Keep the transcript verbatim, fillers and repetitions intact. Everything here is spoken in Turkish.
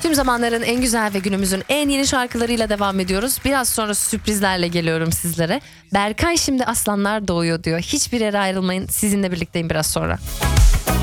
Tüm zamanların en güzel ve günümüzün en yeni şarkılarıyla devam ediyoruz. Biraz sonra sürprizlerle geliyorum sizlere. Berkay şimdi aslanlar doğuyor diyor. Hiçbir yere ayrılmayın. Sizinle birlikteyim biraz sonra.